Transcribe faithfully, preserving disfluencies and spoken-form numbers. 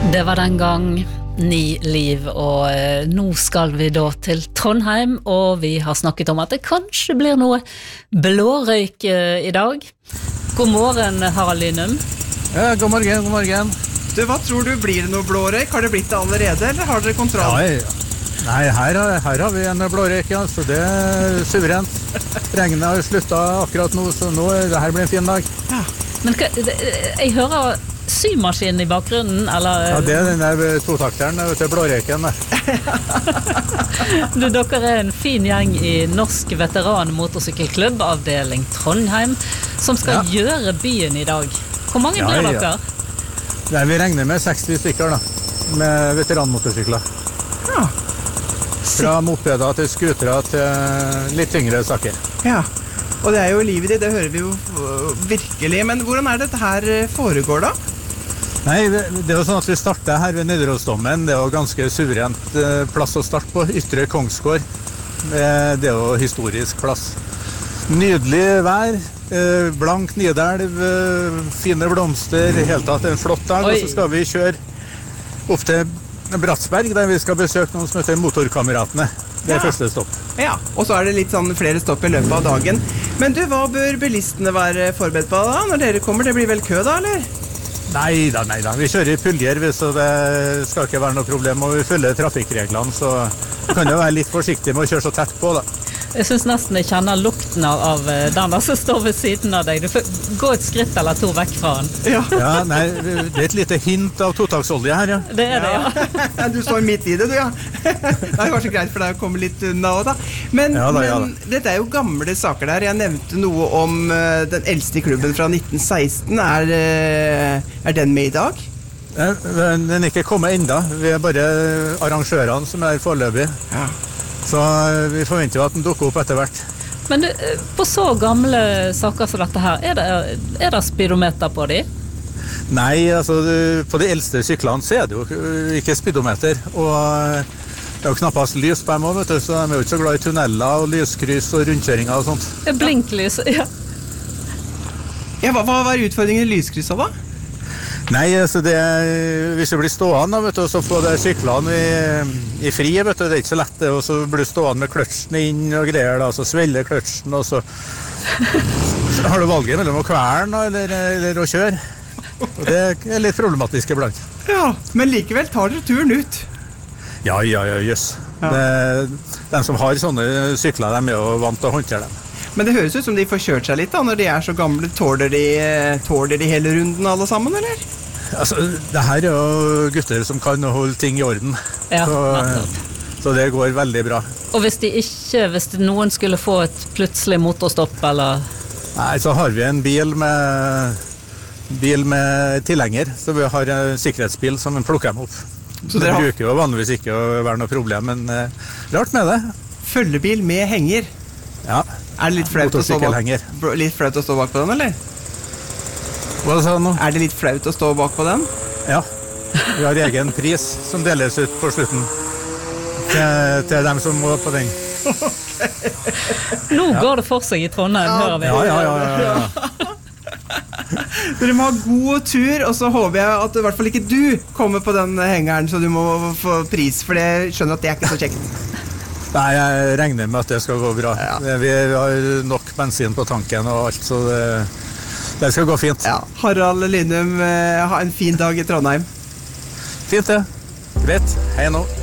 Det var den gang Ni liv, og eh, nå skal vi da til Trondheim, og vi har snakket om at det kanskje blir noe blårøyk eh, i dag. God morgen, Harald Lynum. Ja, god morgen, god morgen. Du, hva tror du, blir det noe blårøyk? Har det blitt det allerede, eller har dere kontroll? Nei, nei her, her har vi en blårøyk, ja, så det er suverent. Regnet har sluttet akkurat nå, så nå det her blir en fin dag. Ja. Men hva- det- jeg hører symaskinen i bakgrunnen, eller? Ja, det er den der totakteren til blårøyken der. Du, dere er en fin gjeng i Norsk Veteran Motorsykkelklubb, avdeling Trondheim, som skal Ja. gjøre byen i dag. Hvor mange Ja, blir ja. dere? Der vi regner med seksti stykker da, med veteranmotorsykler. Ja. Fra mopeder til skutere til litt tyngre saker. Ja. Og det er jo livet ditt, det hører vi jo øh, virkelig. Men hvordan er dette her øh, foregår da? Nei, det, det er jo sånn at vi starter her ved Nidarosdomen. Det er jo ganske suverent eh, plass å starte på. Ytre Kongsgård. Eh, det er jo historisk plass. Nydelig vær, eh, blank Nidelv, eh, fine blomster, i hele tatt en flott dag. Oi. Og så skal vi kjøre opp til Bratsberg, der vi skal besøke noen som heter Motorkameratene. Det er Ja. første stopp. Ja, og så er det litt sånn flere stopp i løpet av dagen. Men du, hva bør bilistene være forberedt på da, når dere kommer? Det blir vel kø da, eller? Nei da, nei da. Vi kjører i puljer, vi, så det skal ikke være noe problem. Og vi følger trafikkreglene, så kan jo være litt forsiktig med å kjøre så tett på, da. Jeg synes nesten jeg kjenner lukten av, av eh, den som står ved siden av deg. Du får gå et skritt eller to vekk fra den. Ja. Ja, nei, det er et lite hint av tottaksolje her, ja. Det er det, ja. Ja, du står midt i det, du, ja. Det er kanskje greit for deg å komme litt unna også, da. Men, Ja da, ja men dette er jo gamle saker der. Jeg nevnte noe om øh, den eldste klubben fra nitten seksten. Er, øh, er den med i dag? Eh, Den er ikke kommet enda. Vi er bare arrangørene som er foreløpig. Ja. Så eh, vi forventer jo at den dukker opp etter hvert. Men du, eh, på så gamle saker som dette her, er det, er det speedometer på de? Nei, altså du- på de eldste syklene så er det jo eh, ikke speedometer. Og eh, det er jo knappast lys på dem også, vet du, så de er jo ikke så glad i tunneler og lyskryss og rundkjøringer og sånt. Blinklys, ja. Ja, hva, hva var utfordringen i lyskryssa da? Nei, altså det, hvis du blir stående, vet du, så får du syklene i, i fri, vet du, det er ikke så lett det, og så blir du stående med kløtsjen inn og greier, da, så svelger kløtsjen, og så, så har du valget mellom å kverne eller, eller å kjøre. Og det er litt problematisk iblant. Ja, men likevel tar dere turen ut. Ja, ja, ja, jøss. Ja. Det- De som har sånne sykler, de er jo vant til å håndtere dem. Men det høres ut som de får kjørt seg litt da, når de er så gamle. Tåler de, tåler de hele runden alle sammen, eller? Altså, det her er jo gutter som kan holde ting i orden. Ja, så, nettopp. så det går veldig bra. Og hvis de ikke, hvis noen skulle få et plutselig motorstopp, eller... Nei, så har vi en bil med, bil med tilhenger, så vi har en sikkerhetsbil som plukker dem opp. Så det dere har- bruker jo vanligvis ikke å være noe problem, men eh, rart med det. Følgebil med henger. Ja, Er det litt flaut å stå bak, motorsykkelhenger. br- litt flaut å stå bak på den, eller? Hva sa du nå? Er det litt flaut å stå bak på den? Ja, vi har egen pris som deles ut på slutten til, til dem som må på den. Nå går det for seg i Trondheim, hører vi. Ja, ja, ja, ja, ja. Dere må ha god tur, og så håper jeg at i hvert fall ikke du kommer på den hengeren, så du må få pris, for det skjønner at det er ikke så kjekt. Nei, jeg regner med at det skal gå bra. Ja. Vi har nok bensin på tanken og alt, så det, det skal gå fint. Ja. Harald Lynum, eh, ha en fin dag i Trondheim. Fint det. Greit. Hei nå.